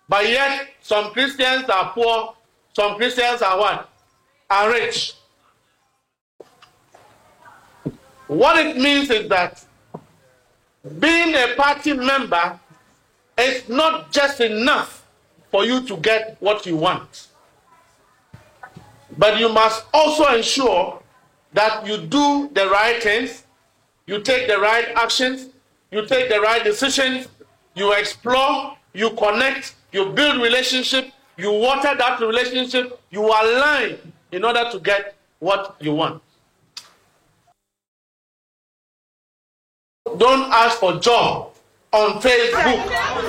But yet, some Christians are poor, some Christians are what? Are rich. What it means is that being a party member is not just enough for you to get what you want. But you must also ensure that you do the right things, you take the right actions, you take the right decisions, you explore, you connect, you build relationship, you water that relationship, you align in order to get what you want. Don't ask for job on Facebook.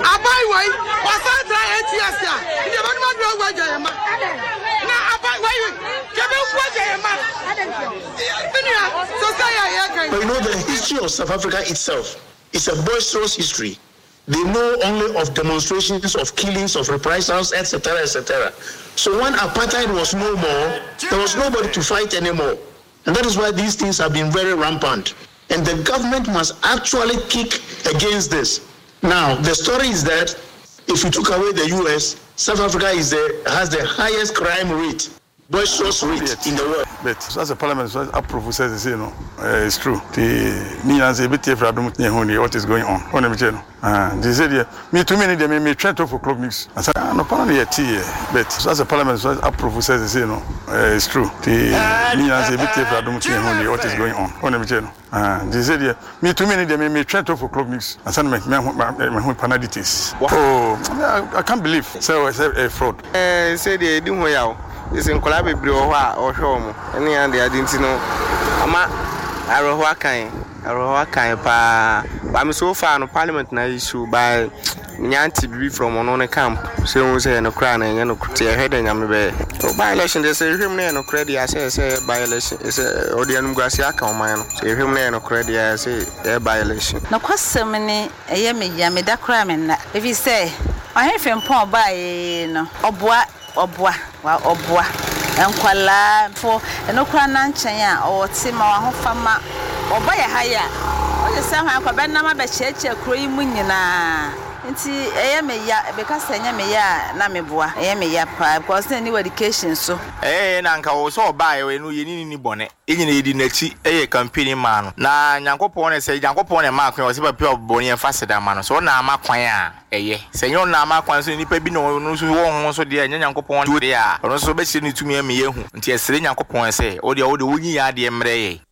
But you know, the history of South Africa itself is a boisterous history. They know only of demonstrations, of killings, of reprisals, etc., etc. So when apartheid was no more, there was nobody to fight anymore. And that is why these things have been very rampant. And the government must actually kick against this. Now, the story is that if you took away the US, South Africa has the highest crime rate, boisterous rate in the world. But as a parliament approve says, you know, it's true. The me as a bit what is going on. They said, me too many they may try to for club mix. I said, no, apparently but as a parliament approve says, you know, it's true. The me as a bit what is going on. They said, me too many they may try to for club mix. I said, my panaditis. Oh, I can't believe. So I said a fraud. Say they do well. It's in collaboration or home. Any and the identity. Ama Aroha kind pa. I'm so far no parliament na issue by Nyanti be from on camp. So we say no crown and no head and I'm by election. They say him no credit. I say by election is a Odianum Graciaca man. Say him no credit. I say by election. No question many a yammy that crime. If you say I have him poor by no obwa enkwala for enokra na nchen or tima ho fama oba ya haya o je se han kwa benna ma be cheche kro yi mu nyina nti eyemeya because enyemeya na meboa eyemeya pa because any education so na nka wo so oba ye no ye ni bone enyina edi nachi eye campaign ma no na nyankopon ne se nyankopon ne ma kwan wo se ba pe bone ye fa seda ma no so na ama kwan a eye se nyo na ama kwan so nipa bi no so wo ho so de nyankopon do de a no so be se ni tumi ame ye hu nti esere nyankopon se o de wonyi ya de mre ye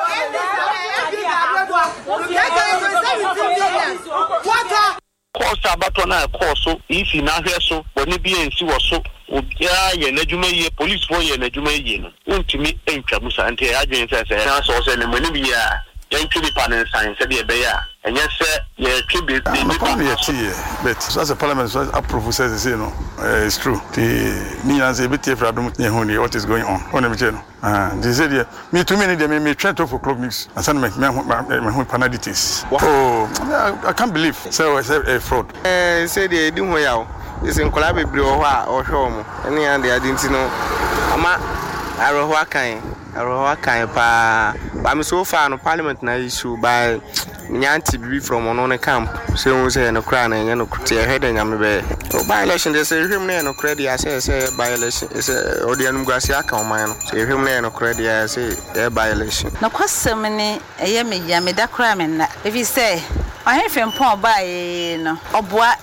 course abatona course if na hwe so boni bi ensi wo so obia ye nadwuma ye police for ye nadwuma ye no untimi entwa musa ante adwen se na so se ne mani bi a yentwi panel science de be ya enye se ye twi but as a parliament approve says, you know, it's true. The me as a bit what is going on. They said, me too many they may try to for club mix. I said, my panaditis. Oh, I can't believe. So I said a fraud. Say they do well. It's in collaboration or home. Any and the identity no. Ama Aroha kind pa. I'm so far no parliament na issue by Nyanti be from on camp. So we say no crown and no head and I'm by election. They say him no credit. I say by election is a Odianum Graciaca man. Say him no credit. I say by election. No question many a yammy that crime. If you say I have him poor by no obwa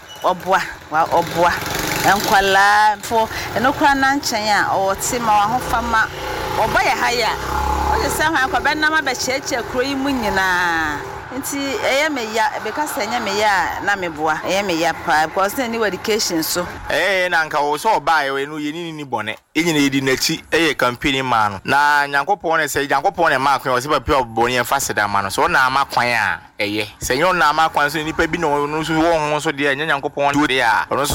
enkwala for enokra na nchen or tima ho fama oba ya haya o je se han kwa benna ma be cheche kro yi mu nyina nti eyemeya because enyemeya na meboa eyemeya pa because any education so na nka wo so oba ye no ye ni bone enyina edi nachi eye campaign ma no na nyankopon ne se nyankopon ne ma kwan wo se ba pe bone ye fa seda ma no so na ama kwan a eye se nyo na ama kwan so nipa bi no so wo ho so de nyankopon do de a